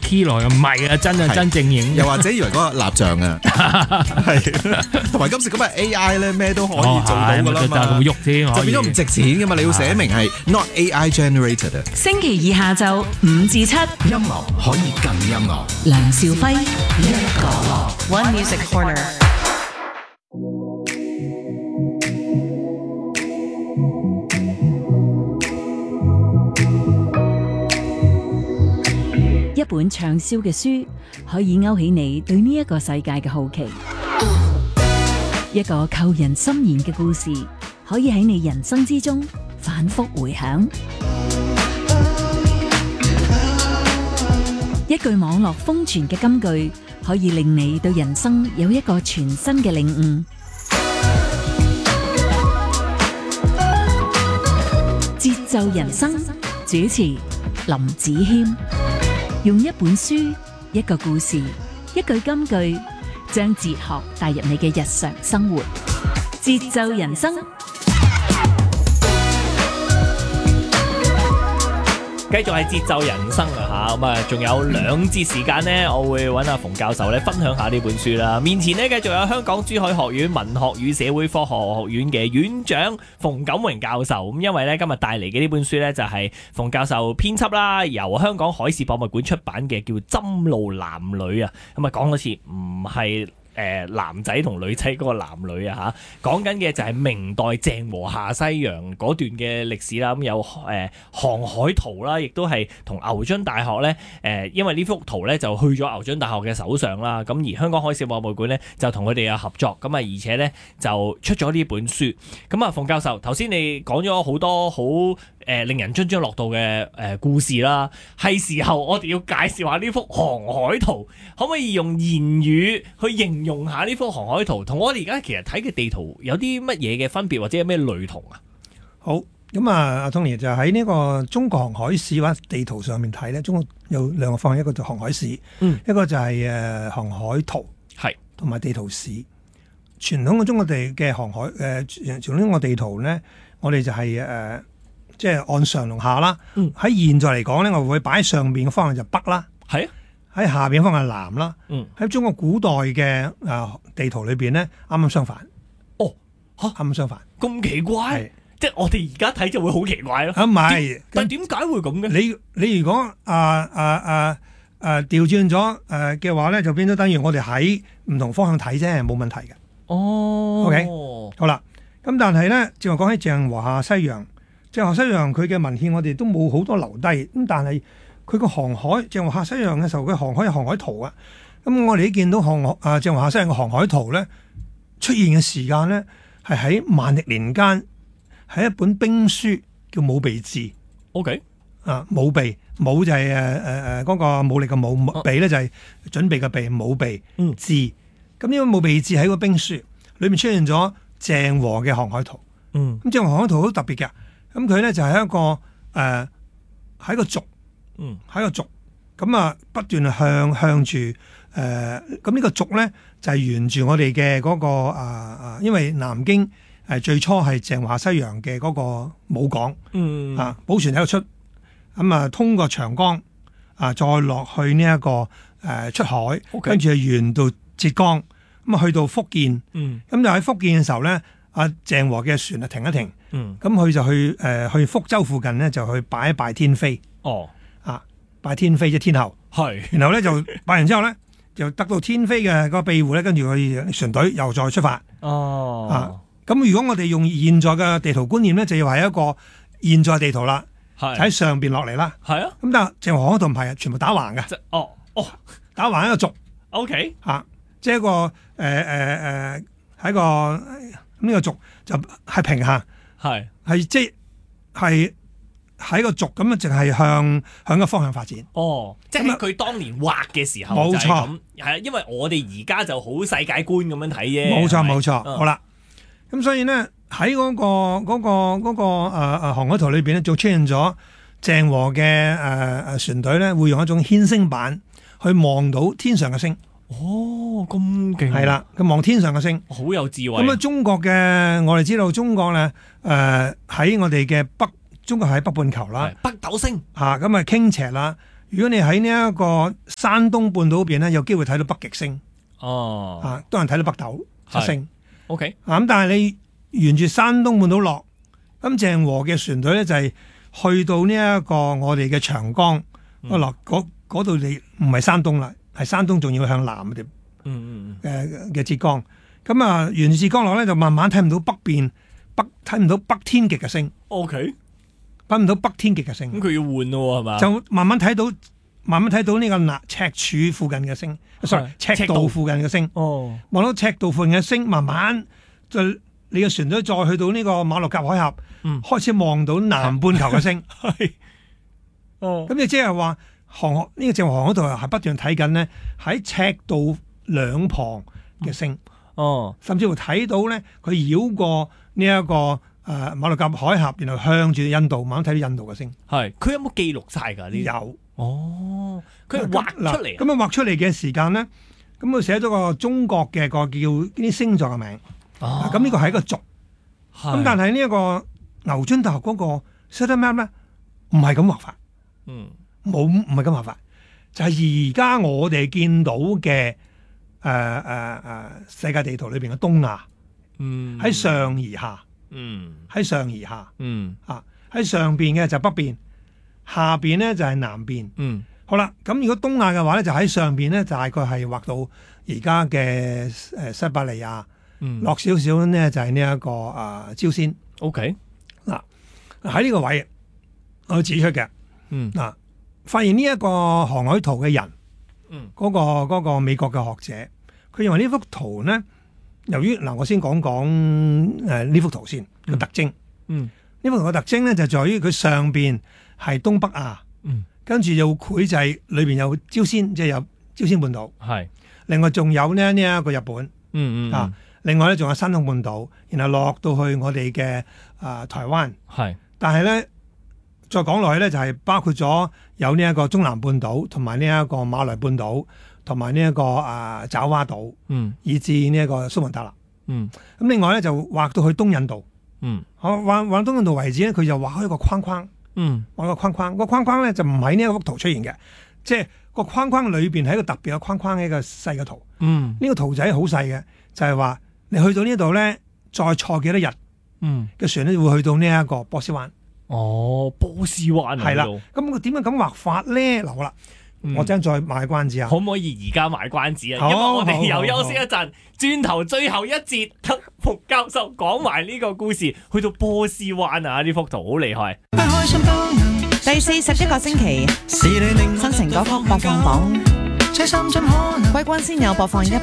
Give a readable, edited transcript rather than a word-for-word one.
key 落去，唔係啊，真正影。 又或者以為嗰個蠟像啊，係同埋今時今日 AI 咧咩都可以做到㗎啦嘛， 咁喐添， 就變咗唔值錢㗎嘛，你要寫明係 not AI generated 啊。 星期二下晝5至7， 音樂可以更音樂。 梁兆輝一個 One Music Corner。一本暢銷嘅書可以勾起你對呢一個世界嘅好奇，一個扣人心弦嘅故事可以喺你人生之中反覆回響，一句網絡瘋傳嘅金句可以令你對人生有一個全新嘅領悟。節奏人生主持林子謙。用一本書、一個故事、一句金句，將哲學帶入你嘅日常生活。節奏人生， 繼續係節奏人生啊嚇，咁啊仲有2節時間呢，我會揾阿馮教授咧分享下呢本書啦。面前呢，繼續有香港珠海學院文學與社會科學學院嘅院長馮錦榮教授。咁因為咧今日帶嚟嘅呢本書呢，就係馮教授編輯啦，由香港海事博物館出版嘅叫《針路男女》啊。咁啊講多次唔係男仔同女仔嗰個男女啊嚇，講緊嘅就係明代鄭和下西洋嗰段嘅歷史啦。咁有航海圖啦，亦都係同牛津大學咧因為呢幅圖咧就去咗牛津大學嘅手上啦。咁而香港海事博物館咧就同佢哋有合作，咁啊而且咧就出咗呢本書。咁啊，馮教授頭先你講咗好多好令人津津樂道嘅故事啦，係時候我哋要介紹下呢幅航海圖，可唔可以用言語去形容下呢幅航海圖，同我哋而家其實睇嘅地圖有啲乜嘢嘅分別，或者有咩類同啊？ 好，咁啊，阿 Tony 就喺呢個中國航海史或者地圖上面睇咧，中國有2個方向，一個就航海史，一個就係航海圖， 係同埋地圖史。傳統嘅中國地嘅航海傳統中國地圖咧，我哋就係即係按上同下啦。喺現在嚟講咧，我會擺喺上邊嘅方向就北啦，係喺下邊嘅方向係南啦。喺中國古代嘅地圖裏邊咧，啱啱相反。哦，嚇，啱啱相反， 咁奇怪，即係我哋而家睇就會好奇怪咯。 唔係， 但係點解會咁嘅？ 你如果調轉咗嘅話咧，就變咗等於我哋喺唔同方向睇啫，冇問題嘅。 哦 ，OK， 好啦。咁但係咧，正話講起鄭和下西洋。鄭和下西洋佢嘅文獻我哋都冇好多留低，咁但係佢個航海鄭和下西洋嘅時候，佢航海有航海圖啊。咁我哋都見到鄭和下西洋嘅航海圖咧出現嘅時間咧，係喺萬曆年間，係一本兵書叫《武備志》。 OK， 武備武就係嗰個武力嘅武，備咧就係準備嘅備，武備志。咁呢個武備志喺個兵書裏面出現咗鄭和嘅航海圖。咁鄭和航海圖好特別嘅。咁佢咧就係一個喺個軸，喺個軸，咁啊不斷向住咁呢個軸咧就係沿住我哋嘅嗰個因為南京最初係鄭和下西洋嘅嗰個母港，寶船喺度出，咁啊通過長江再落去呢一個出海，跟住沿到浙江，咁啊去到福建，咁就喺福建嘅時候咧，鄭和嘅船停一停。咁佢就去福州附近咧，就去拜一拜天妃。拜天妃即天后。係。然後咧就拜完之後咧，就得到天妃嘅個庇護咧，跟住佢船隊又再出發。咁如果我哋用現在嘅地圖觀念咧，就要係一個現在地圖啦，喺上邊落嚟啦。係啊。咁但係鄭和嗰度唔係啊，全部打橫嘅。打橫一個軸。OK。即係一個喺個呢個軸就係平行。係即係喺個軸咁啊，淨係向個方向發展。 即係佢當年畫嘅時候，冇錯，係因為我哋而家就好世界觀咁樣睇啫。冇錯，好啦。咁所以咧喺嗰個航海圖裏邊咧，就出現咗鄭和嘅船隊咧，會用一種牽星板去望到天上嘅星。咁勁！係啦，佢望天上嘅星， 好有智慧。 咁啊，中國嘅我哋知道，中國咧喺我哋嘅中國喺北半球啦， 北斗星咁啊傾斜啦。 如果你喺呢一個山東半島嗰邊咧，有機會睇到北極星。 哦， 多人睇到北斗七星。 OK， 咁但係你沿住山東半島落，咁鄭和嘅船隊咧就係去到呢一個我哋嘅長江落嗰度，你唔係山東啦，係山東仲要向南嘅。嘅浙江，咁啊沿住浙江落咧，就慢慢睇唔到北邊睇唔到北天極嘅星。 OK， 睇唔到北天極嘅星。 咁佢要換咯係嘛？ 就慢慢睇到呢個赤柱附近嘅星，sorry， 赤道附近嘅星。 哦， 望到赤道附近嘅星，慢慢就你嘅船隊再去到呢個馬六甲海峽，開始望到南半球嘅星。 係，哦， 咁你即係話呢個鄭和航海圖係不斷睇緊呢喺赤道兩旁嘅星。 哦，甚至乎睇到咧，佢繞過呢一個馬六甲海峽，然後向住印度，慢慢睇到印度嘅星。 係，佢有冇記錄晒㗎？呢有。 哦，佢係畫出嚟。 咁樣畫出嚟嘅時間咧，咁佢寫咗個中國嘅個叫啲星座嘅名。咁呢個係一個族。咁但係呢一個牛津大學嗰個 Southern Map 咧，唔係咁畫法。唔係咁畫法，就係而家我哋見到嘅世界地圖裏邊嘅東亞。喺上而下。喺上而下。喺上邊嘅就北邊。下邊咧就係南邊。好啦，咁如果東亞嘅話咧，就喺上邊咧，大概係畫到而家嘅西伯利亞，落少少咧就係呢一個朝鮮。 OK， 嗱喺呢個位我指出嘅。嗱，發現呢一個航海圖嘅人，嗰個美國嘅學者，佢認為呢幅圖咧，由於我先講呢幅圖先個特徵。呢幅圖嘅特徵咧就在於佢上邊係東北亞，跟住有繪製裏邊有朝鮮，即係有朝鮮半島。係，另外仲有呢一個日本。另外咧仲有山東半島，然後落到去我哋嘅台灣。係，但係咧再講落去咧就係包括咗有呢一個中南半島，同埋呢一個馬來半島，同埋呢一個爪哇島。以至呢一個蘇門答臘。咁另外咧就畫到去東印度。畫東印度為止咧，佢就畫開一個框框。畫個框框，個框框咧就唔喺呢一幅圖出現嘅，即係個框框裏邊係一個特別嘅框框，一個細嘅圖。呢個圖仔好細嘅，就係話你去到呢度咧，再坐幾多日嘅船咧，會去到呢一個波斯灣。 哦，波斯灣係啦。咁佢點樣咁畫法咧？嗱，好啦，我陣再賣關子啊！ 可唔可以而家賣關子啊？因為我哋又休息一陣，轉頭最後一節，等馮教授講埋呢個故事，去到波斯灣啊！呢幅圖好厲害。 第41個星期，新城歌曲播放榜，季軍先有播放100